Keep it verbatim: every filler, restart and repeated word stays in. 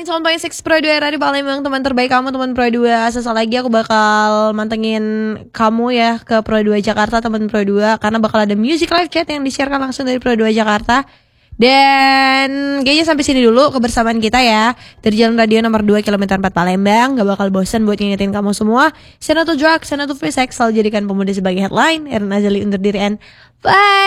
seratus tiga koma enam Pro dua Radio Palembang, teman terbaik kamu, teman Pro dua. Sesaat lagi aku bakal mantengin kamu ya ke Pro dua Jakarta, teman Pro dua, karena bakal ada music live chat yang disiarkan langsung dari Pro dua Jakarta. Dan kayaknya sampai sini dulu kebersamaan kita ya dari Jalan Radio nomor dua kilometer empat Palembang. Gak bakal bosan buat ngingetin kamu semua, Sena to drug, Sena to free sex, selalu jadikan pemuda sebagai headline. Erin Azali undur diri and bye.